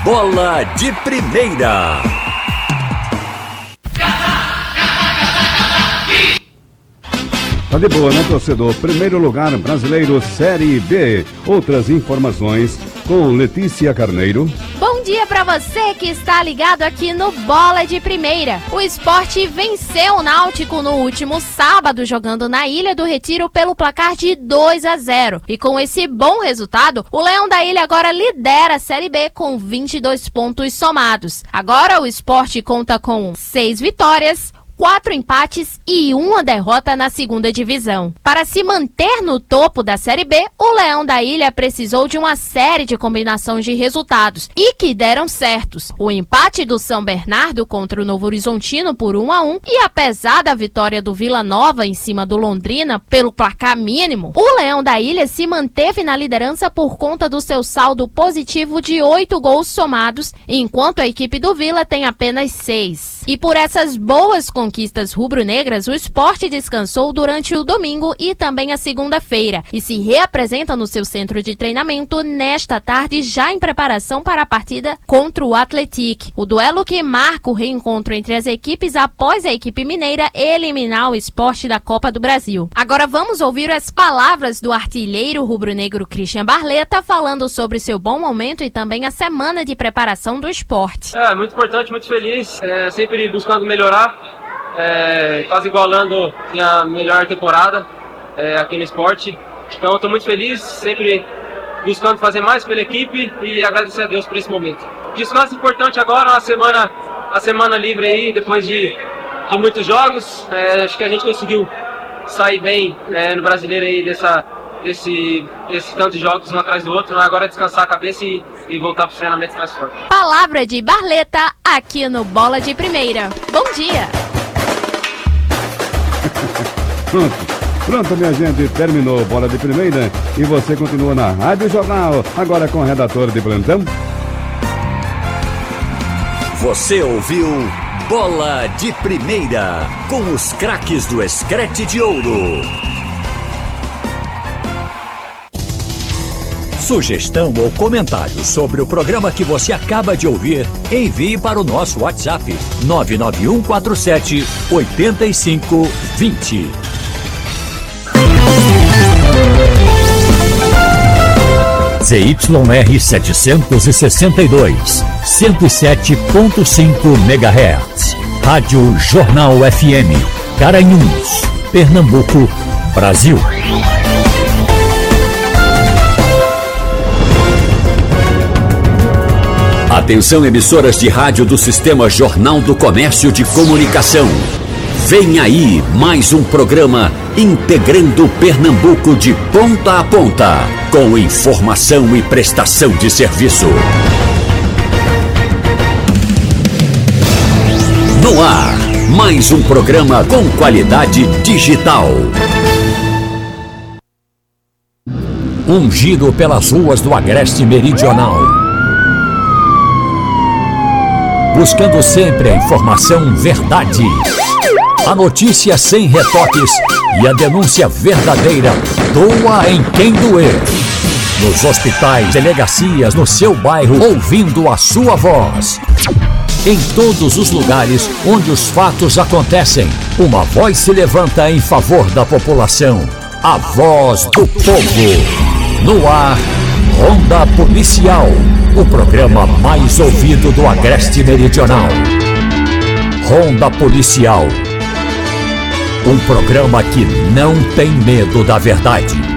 Bola de Primeira. Tá de boa, né, torcedor? Primeiro lugar, Brasileiro Série B. Outras informações com Letícia Carneiro. Bom dia pra você que está ligado aqui no Bola de Primeira. O Sport venceu o Náutico no último sábado, jogando na Ilha do Retiro pelo placar de 2-0. E com esse bom resultado, o Leão da Ilha agora lidera a Série B com 22 pontos somados. Agora o Sport conta com 6 vitórias, 4 empates e 1 derrota na segunda divisão. Para se manter no topo da Série B, o Leão da Ilha precisou de uma série de combinações de resultados e que deram certos. O empate do São Bernardo contra o Novo Horizontino por 1-1 e apesar da vitória do Vila Nova em cima do Londrina pelo placar mínimo, o Leão da Ilha se manteve na liderança por conta do seu saldo positivo de 8 gols somados, enquanto a equipe do Vila tem apenas 6. E por essas boas conquistas rubro-negras, o Sport descansou durante o domingo e também a segunda-feira e se reapresenta no seu centro de treinamento nesta tarde, já em preparação para a partida contra o Atlético. O duelo que marca o reencontro entre as equipes após a equipe mineira eliminar o Sport da Copa do Brasil. Agora vamos ouvir as palavras do artilheiro rubro-negro Christian Barleta falando sobre seu bom momento e também a semana de preparação do Sport. Muito importante, muito feliz, sempre buscando melhorar, quase igualando a melhor temporada aqui no Sport. Então estou muito feliz, sempre buscando fazer mais pela equipe e agradecer a Deus por esse momento. Descanso importante agora, a semana livre aí, depois de muitos jogos. Acho que a gente conseguiu sair bem no Brasileiro aí desse tanto de jogos um atrás do outro. Agora é descansar a cabeça e voltar para os treinamentos mais fortes. Palavra de Barleta aqui no Bola de Primeira. Bom dia! Pronto, minha gente, terminou Bola de Primeira e você continua na Rádio Jornal, agora com o redator de plantão. Você ouviu Bola de Primeira com os craques do Escrete de Ouro. Sugestão ou comentário sobre o programa que você acaba de ouvir, envie para o nosso WhatsApp 99147-8520. ZYR 762, 107.5 MHz. Rádio Jornal FM, Garanhuns, Pernambuco, Brasil. Atenção, emissoras de rádio do Sistema Jornal do Comércio de Comunicação. Vem aí mais um programa integrando Pernambuco de ponta a ponta, com informação e prestação de serviço. No ar, mais um programa com qualidade digital. Um giro pelas ruas do Agreste Meridional. Buscando sempre a informação verdade, a notícia sem retoques e a denúncia verdadeira, doa em quem doer. Nos hospitais, delegacias, no seu bairro, ouvindo a sua voz. Em todos os lugares onde os fatos acontecem, uma voz se levanta em favor da população. A voz do povo. No ar, Ronda Policial, o programa mais ouvido do Agreste Meridional. Ronda Policial, um programa que não tem medo da verdade.